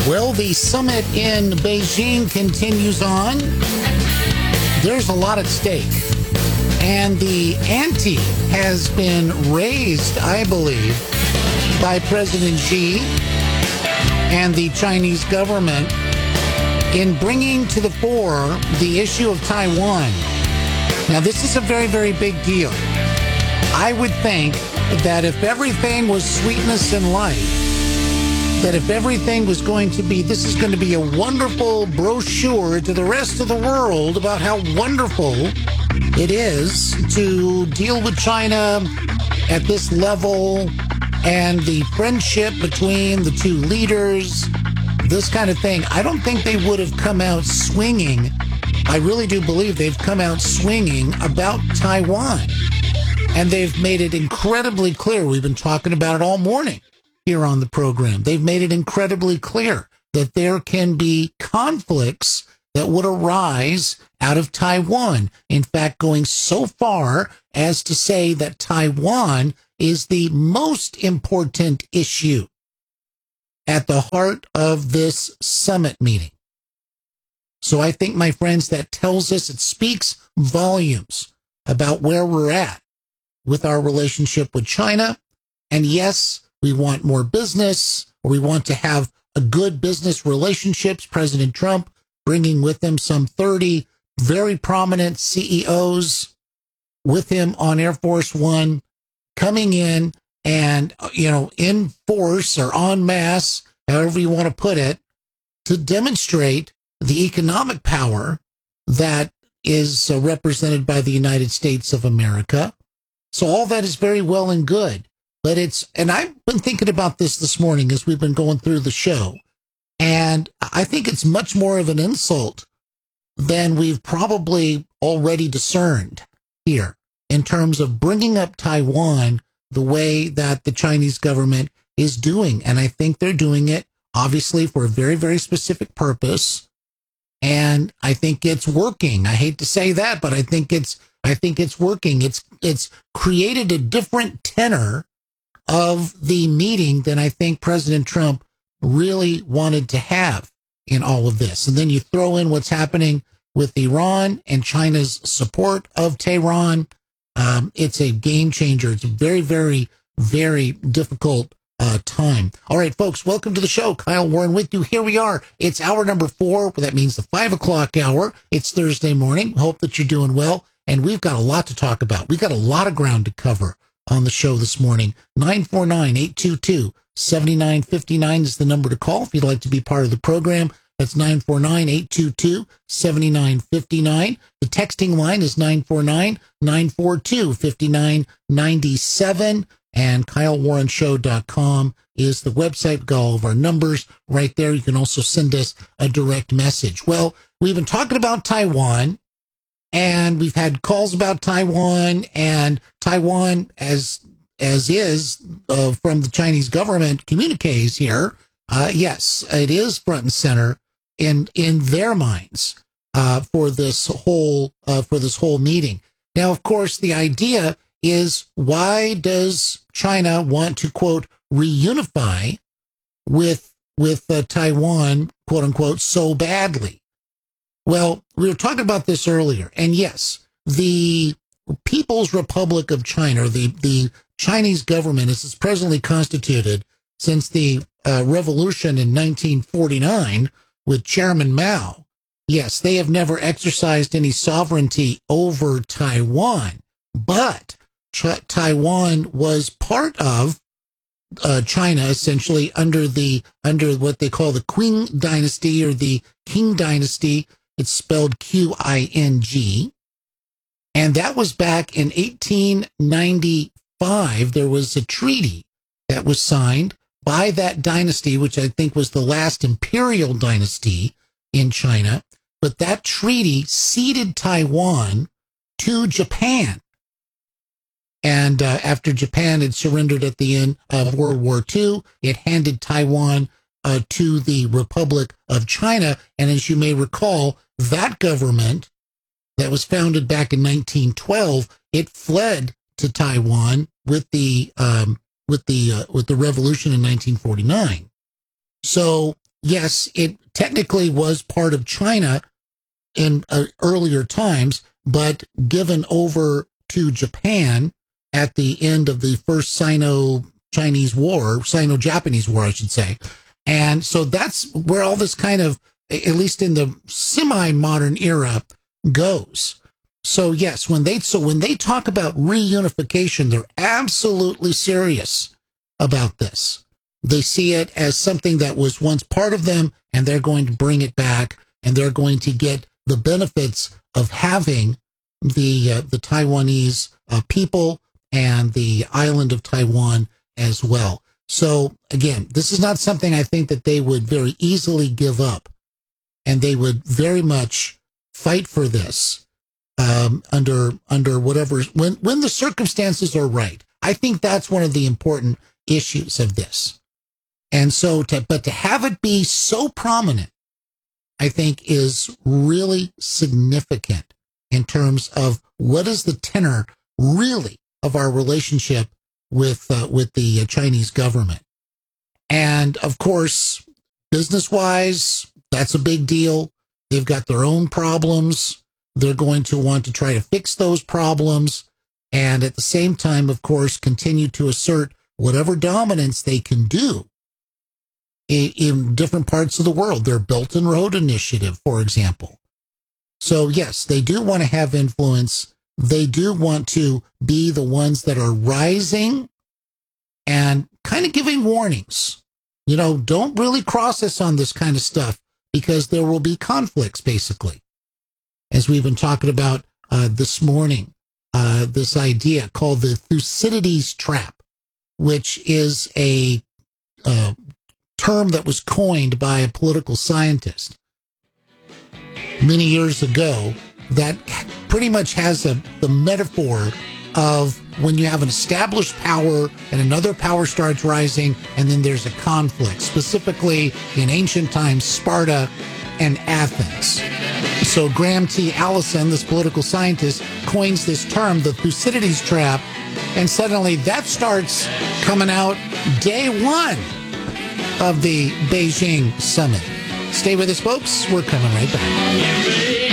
Well, the summit in Beijing continues on. There's a lot at stake. And the ante has been raised, I believe, by President Xi and the Chinese government in bringing to the fore the issue of Taiwan. Now, this is a very, very big deal. I would think that if everything was sweetness and light, that if everything was going to be, this is going to be a wonderful brochure to the rest of the world about how wonderful it is to deal with China at this level and the friendship between the two leaders, this kind of thing. I don't think they would have come out swinging. I really do believe they've come out swinging about Taiwan. And they've made it incredibly clear. We've been talking about it all morning here on the program. They've made it incredibly clear that there can be conflicts that would arise out of Taiwan. In fact, going so far as to say that Taiwan is the most important issue at the heart of this summit meeting. So I think, my friends, that tells us, it speaks volumes about where we're at with our relationship with China. And yes, we want more business, or we want to have a good business relationships. President Trump bringing with him some 30 very prominent CEOs with him on Air Force One, coming in and, in force or en masse, however you want to put it, to demonstrate the economic power that is represented by the United States of America. So all that is very well and good. But and I've been thinking about this morning as we've been going through the show, and I think it's much more of an insult than we've probably already discerned here in terms of bringing up Taiwan the way that the Chinese government is doing. And I think they're doing it, obviously, for a very, very specific purpose. And I think it's working. I hate to say that, but I think it's working. It's created a different tenor of the meeting than I think President Trump really wanted to have in all of this. And then you throw in what's happening with Iran and China's support of Tehran. It's a game changer. It's a very, very, very difficult time. All right, folks, welcome to the show. Kyle Warren with you. Here we are. It's hour number 4. That means the 5 o'clock hour. It's Thursday morning. Hope that you're doing well. And we've got a lot to talk about. We've got a lot of ground to cover on the show this morning. 949-822-7959 is the number to call if you'd like to be part of the program. That's 949-822-7959. The texting line is 949-942-5997. And KyleWarrenShow.com is the website. We've got all of our numbers right there. You can also send us a direct message. Well, we've been talking about Taiwan, and we've had calls about Taiwan, and Taiwan as is from the Chinese government communiques here. Yes, it is front and center in their minds for this whole meeting. Now, of course, the idea is, why does China want to, quote, reunify with Taiwan, quote unquote, so badly? Well, we were talking about this earlier, and yes, the People's Republic of China, the Chinese government, as it's presently constituted since the revolution in 1949 with Chairman Mao, yes, they have never exercised any sovereignty over Taiwan, but Taiwan was part of China, essentially under what they call the Qing dynasty or the Qing dynasty. It's spelled Qing. And that was back in 1895. There was a treaty that was signed by that dynasty, which I think was the last imperial dynasty in China. But that treaty ceded Taiwan to Japan. And after Japan had surrendered at the end of World War II, it handed Taiwan to the Republic of China. And as you may recall, that government that was founded back in 1912, it fled to Taiwan with the revolution in 1949. So yes, it technically was part of China in earlier times, but given over to Japan at the end of the first Sino-Chinese War, Sino-Japanese War, I should say. And so that's where all this kind of, at least in the semi-modern era, goes. So yes, when they talk about reunification, they're absolutely serious about this. They see it as something that was once part of them, and they're going to bring it back, and they're going to get the benefits of having the Taiwanese people and the island of Taiwan as well. So again, this is not something I think that they would very easily give up, and they would very much fight for this under whatever, when the circumstances are right. I think that's one of the important issues of this. And so but to have it be so prominent, I think is really significant in terms of what is the tenor really of our relationship with the Chinese government. And of course, business-wise, that's a big deal. They've got their own problems. They're going to want to try to fix those problems. And at the same time, of course, continue to assert whatever dominance they can do in different parts of the world. Their Belt and Road Initiative, for example. So yes, they do want to have influence. They do want to be the ones that are rising and kind of giving warnings. You know, don't really cross us on this kind of stuff because there will be conflicts, basically. As we've been talking about this morning, this idea called the Thucydides trap, which is a term that was coined by a political scientist many years ago that pretty much has the metaphor of when you have an established power and another power starts rising, and then there's a conflict, specifically in ancient times, Sparta and Athens. So Graham T. Allison, this political scientist, coins this term, the Thucydides trap, and suddenly that starts coming out day one of the Beijing summit. Stay with us, folks. We're coming right back.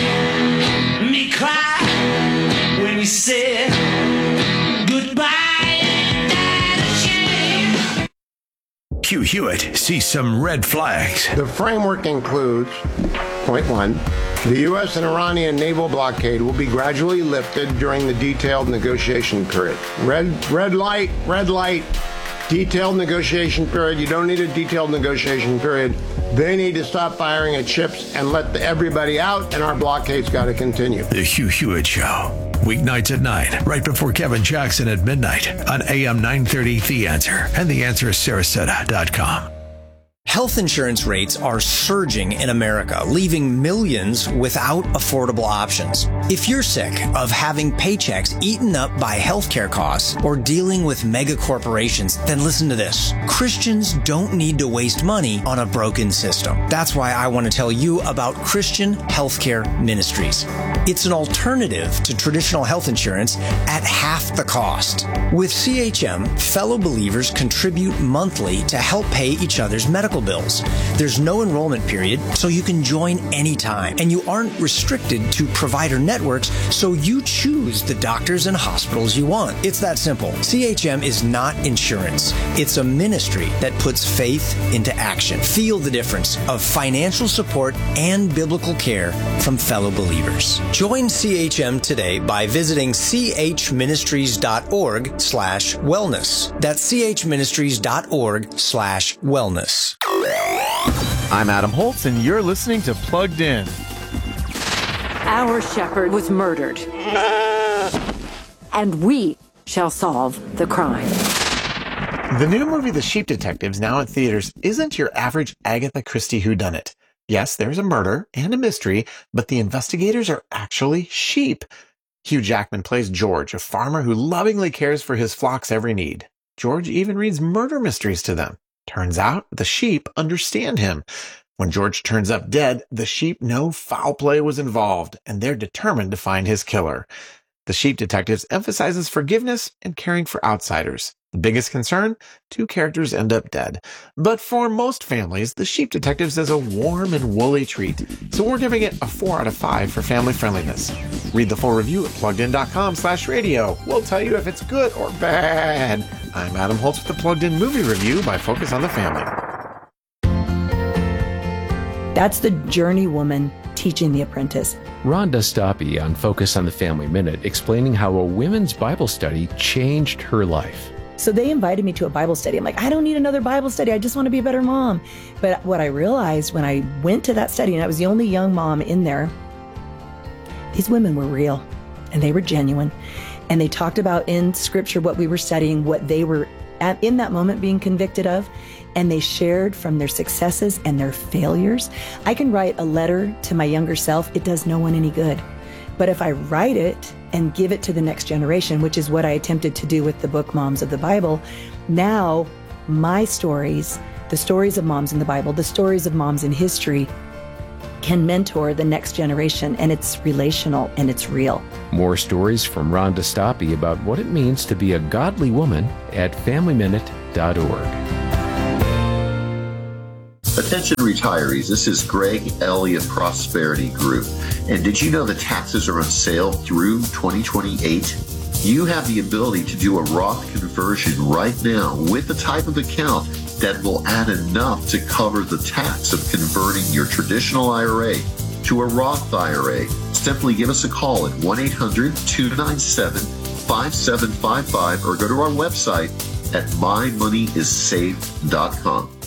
Me cry when we said goodbye. Hugh Hewitt sees some red flags. The framework includes, point one, the U.S. and Iranian naval blockade will be gradually lifted during the detailed negotiation period. Red light. Detailed negotiation period. You don't need a detailed negotiation period. They need to stop firing at ships and let everybody out, and our blockade's got to continue. The Hugh Hewitt Show. Weeknights at 9, right before Kevin Jackson at midnight on AM 930 The Answer and theanswersarasota.com. Health insurance rates are surging in America, leaving millions without affordable options. If you're sick of having paychecks eaten up by healthcare costs or dealing with mega corporations, then listen to this. Christians don't need to waste money on a broken system. That's why I want to tell you about Christian Healthcare Ministries. It's an alternative to traditional health insurance at half the cost. With CHM, fellow believers contribute monthly to help pay each other's medical bills. There's no enrollment period, so you can join anytime. And you aren't restricted to provider networks, so you choose the doctors and hospitals you want. It's that simple. CHM is not insurance. It's a ministry that puts faith into action. Feel the difference of financial support and biblical care from fellow believers. Join CHM today by visiting chministries.org/wellness. That's chministries.org/wellness. I'm Adam Holtz, and you're listening to Plugged In. Our shepherd was murdered, and we shall solve the crime. The new movie The Sheep Detectives, now at theaters, isn't your average Agatha Christie whodunit. Yes, there's a murder and a mystery, but the investigators are actually sheep. Hugh Jackman plays George, a farmer who lovingly cares for his flock's every need. George even reads murder mysteries to them. Turns out the sheep understand him. When George turns up dead, the sheep know foul play was involved, and they're determined to find his killer. The Sheep Detectives emphasizes forgiveness and caring for outsiders. The biggest concern? 2 characters end up dead. But for most families, The Sheep Detectives is a warm and woolly treat, so we're giving it a 4 out of 5 for family friendliness. Read the full review at PluggedIn.com/radio. We'll tell you if it's good or bad. I'm Adam Holtz with the Plugged In Movie Review by Focus on the Family. That's the journey woman teaching the apprentice. Rhonda Stoppe on Focus on the Family Minute explaining how a women's Bible study changed her life. So they invited me to a Bible study. I'm like, I don't need another Bible study. I just want to be a better mom. But what I realized when I went to that study, and I was the only young mom in there, these women were real and they were genuine. And they talked about in scripture what we were studying, what they were in that moment being convicted of. And they shared from their successes and their failures. I can write a letter to my younger self. It does no one any good. But if I write it and give it to the next generation, which is what I attempted to do with the book Moms of the Bible, now my stories, the stories of moms in the Bible, the stories of moms in history, can mentor the next generation, and it's relational and it's real. More stories from Rhonda Stoppe about what it means to be a godly woman at FamilyMinute.org. Attention retirees, this is Greg Elliott Prosperity Group. And did you know that taxes are on sale through 2028? You have the ability to do a Roth conversion right now with the type of account that will add enough to cover the tax of converting your traditional IRA to a Roth IRA. Simply give us a call at 1-800-297-5755 or go to our website at mymoneysaved.com.